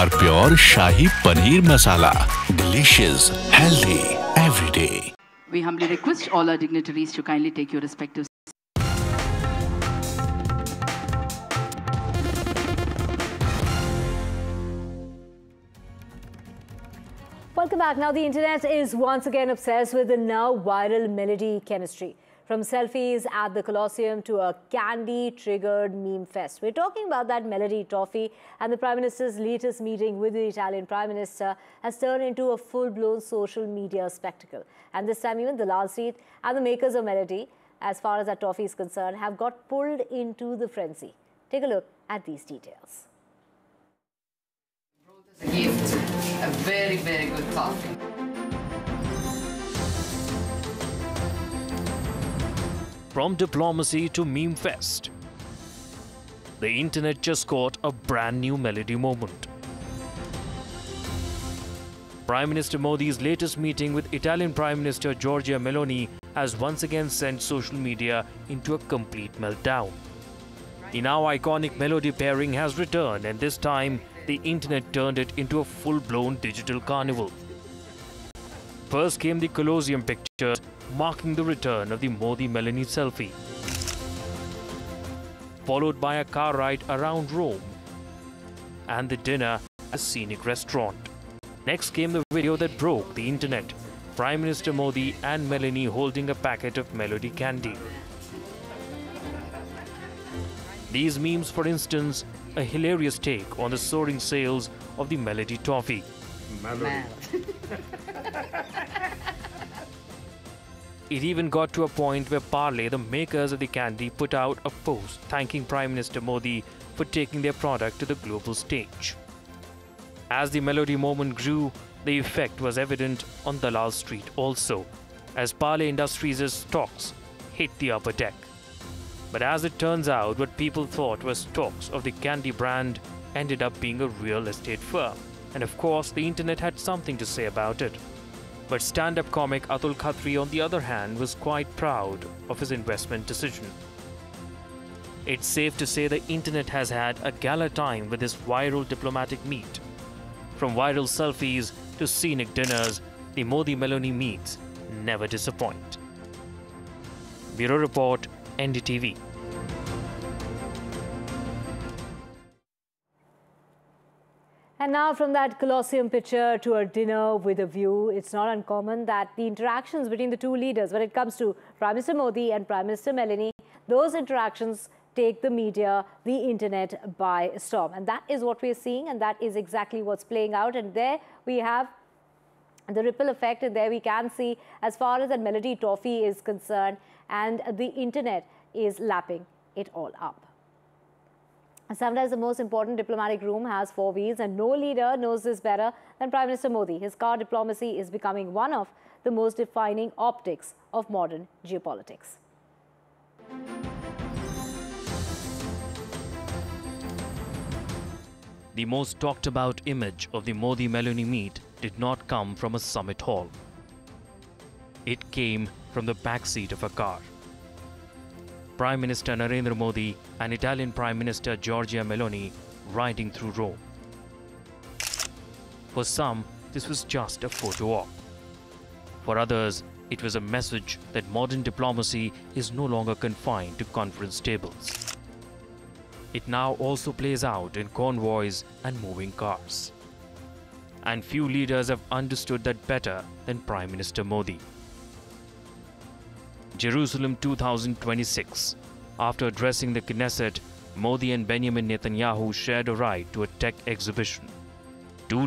AR Pure Shahi Paneer Masala. Delicious, healthy, every day. We humbly request all our dignitaries to kindly take your respective. Welcome back. Now, the internet is once again obsessed with the now viral melody chemistry. From selfies at the Colosseum to a candy-triggered meme fest. We're talking about that melody toffee, and the Prime Minister's latest meeting with the Italian Prime Minister has turned into a full-blown social media spectacle. And this time, even Dalal Street and the makers of melody, as far as that toffee is concerned, have got pulled into the frenzy. Take a look at these details. A gift, a very, very good toffee. From diplomacy to meme fest, the internet just got a brand new melody moment. Prime Minister Modi's latest meeting with Italian Prime Minister Giorgia Meloni has once again sent social media into a complete meltdown. The now iconic melody pairing has returned, and this time the internet turned it into a full-blown digital carnival. First came the Colosseum pictures, marking the return of the Modi-Meloni selfie, followed by a car ride around Rome and the dinner at a scenic restaurant. Next came the video that broke the internet, Prime Minister Modi and Meloni holding a packet of melody candy. These memes, for instance, a hilarious take on the soaring sales of the melody toffee. It even got to a point where Parle, the makers of the candy, put out a post thanking Prime Minister Modi for taking their product to the global stage. As the melody moment grew, the effect was evident on Dalal Street also, as Parle Industries' stocks hit the upper deck. But as it turns out, what people thought were stocks of the candy brand ended up being a real estate firm. And of course, the internet had something to say about it. But stand-up comic Atul Khatri, on the other hand, was quite proud of his investment decision. It's safe to say the internet has had a gala time with this viral diplomatic meet. From viral selfies to scenic dinners, the Modi-Meloni meets never disappoint. Bureau Report, NDTV. And now, from that Colosseum picture to a dinner with a view, it's not uncommon that the interactions between the two leaders, when it comes to Prime Minister Modi and Prime Minister Meloni, those interactions take the media, the internet by storm. And that is what we're seeing, and that is exactly what's playing out. And there we have the ripple effect, and there we can see, as far as that melody toffee is concerned, and the internet is lapping it all up. Sometimes the most important diplomatic room has four wheels, and no leader knows this better than Prime Minister Modi. His car diplomacy is becoming one of the most defining optics of modern geopolitics. The most talked about image of the Modi-Meloni meet did not come from a summit hall. It came from the backseat of a car. Prime Minister Narendra Modi and Italian Prime Minister Giorgia Meloni riding through Rome. For some, this was just a photo op. For others, it was a message that modern diplomacy is no longer confined to conference tables. It now also plays out in convoys and moving cars. And few leaders have understood that better than Prime Minister Modi. Jerusalem 2026. After addressing the Knesset, Modi and Benjamin Netanyahu shared a ride to a tech exhibition.